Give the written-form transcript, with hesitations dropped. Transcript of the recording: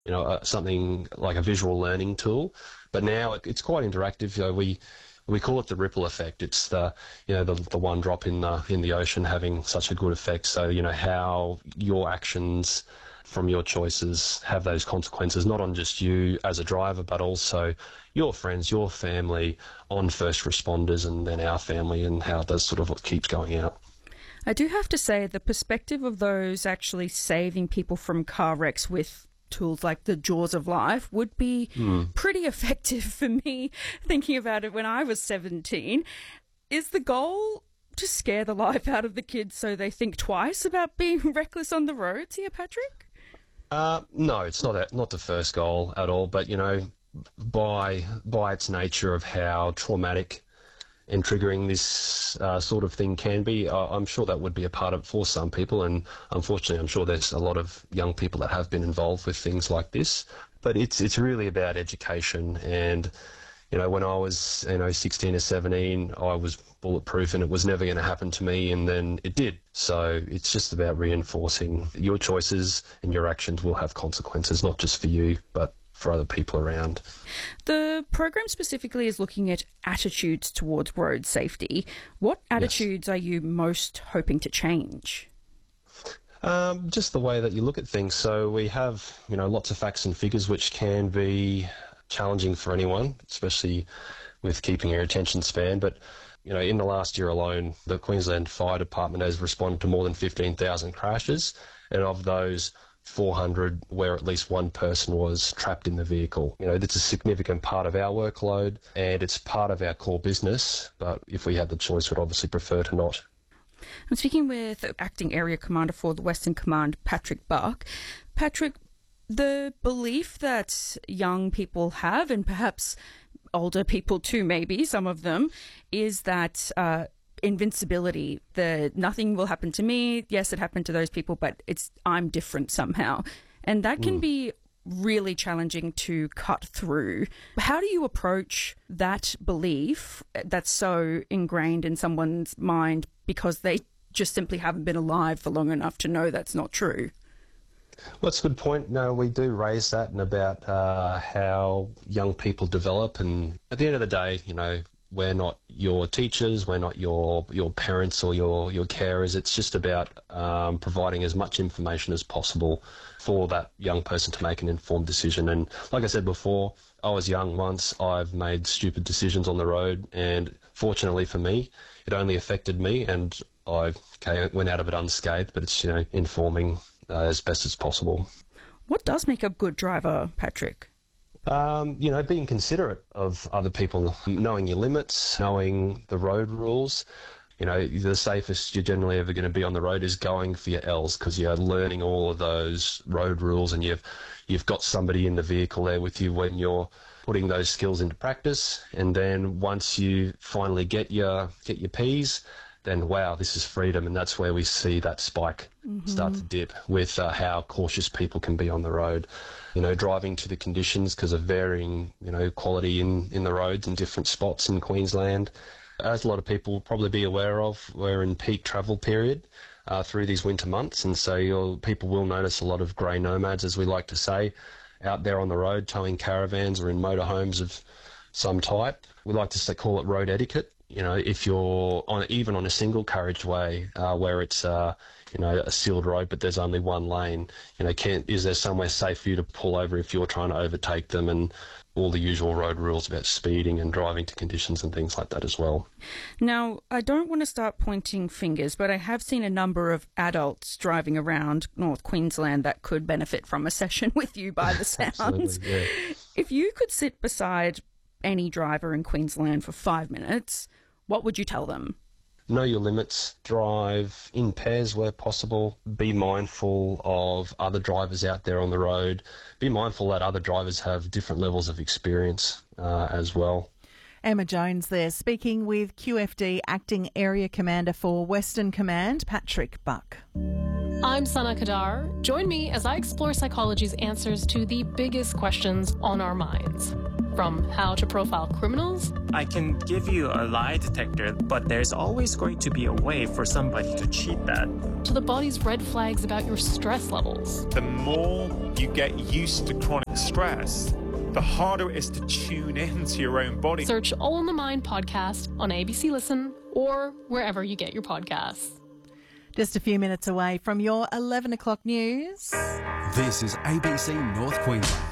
something like a visual learning tool. But now it's quite interactive. We call it the ripple effect. It's the one drop in the ocean having such a good effect. So how your actions from your choices have those consequences, not on just you as a driver, but also your friends, your family, on first responders, and then our family, and how that sort of keeps going out. I do have to say the perspective of those actually saving people from car wrecks with tools like the Jaws of Life would be pretty effective for me, thinking about it when I was 17. Is the goal to scare the life out of the kids so they think twice about being reckless on the roads here, Patrick? No, it's not the first goal at all. But, by its nature of how traumatic and triggering this sort of thing can be, I'm sure that would be a part of it for some people. And unfortunately, I'm sure there's a lot of young people that have been involved with things like this. But it's really about education. And, when I was, 16 or 17, I was bulletproof and it was never going to happen to me. And then it did. So it's just about reinforcing your choices and your actions will have consequences, not just for you, but for other people around. The program specifically is looking at attitudes towards road safety. What attitudes are you most hoping to change? Just the way that you look at things. So we have, lots of facts and figures which can be challenging for anyone, especially with keeping your attention span. But, in the last year alone, the Queensland Fire Department has responded to more than 15,000 crashes, and of those, 400 where at least one person was trapped in the vehicle. That's a significant part of our workload and it's part of our core business, but if we had the choice, we'd obviously prefer to not. I'm speaking with Acting Area Commander for the Western Command, Patrick Buck. Patrick, the belief that young people have, and perhaps older people too, maybe, some of them, is that invincibility, the nothing will happen to me. Yes, it happened to those people, but I'm different somehow. And that can be really challenging to cut through. How do you approach that belief that's so ingrained in someone's mind because they just simply haven't been alive for long enough to know that's not true? Well, that's a good point. No, we do raise that and about how young people develop. And at the end of the day, we're not your teachers, we're not your parents or your carers. It's just about providing as much information as possible for that young person to make an informed decision. And like I said before, I was young once. I've made stupid decisions on the road, and fortunately for me, it only affected me, and I went out of it unscathed. But it's informing as best as possible. What does make a good driver, Patrick? Being considerate of other people, knowing your limits, knowing the road rules. The safest you're generally ever going to be on the road is going for your L's, because you're learning all of those road rules, and you've got somebody in the vehicle there with you when you're putting those skills into practice. And then once you finally get your P's, then wow, this is freedom. And that's where we see that spike start to dip with how cautious people can be on the road. Driving to the conditions because of varying, quality in the roads in different spots in Queensland. As a lot of people will probably be aware of, we're in peak travel period through these winter months. And so people will notice a lot of grey nomads, as we like to say, out there on the road towing caravans or in motorhomes of some type. We like to call it road etiquette. If you're even on a single carriageway where it's a sealed road, but there's only one lane, is there somewhere safe for you to pull over if you're trying to overtake them, and all the usual road rules about speeding and driving to conditions and things like that as well. Now, I don't want to start pointing fingers, but I have seen a number of adults driving around North Queensland that could benefit from a session with you by the sounds. Yeah. If you could sit beside any driver in Queensland for 5 minutes, what would you tell them? Know your limits, drive in pairs where possible, be mindful of other drivers out there on the road, be mindful that other drivers have different levels of experience as well. Emma Jones there, speaking with QFD Acting Area Commander for Western Command, Patrick Buck. I'm Sana Kadar. Join me as I explore psychology's answers to the biggest questions on our minds. From how to profile criminals, I can give you a lie detector, but there's always going to be a way for somebody to cheat that. to the body's red flags about your stress levels. The more you get used to chronic stress, the harder it is to tune into your own body. Search All in the Mind podcast on ABC Listen or wherever you get your podcasts. Just a few minutes away from your 11 o'clock news. This is ABC North Queensland.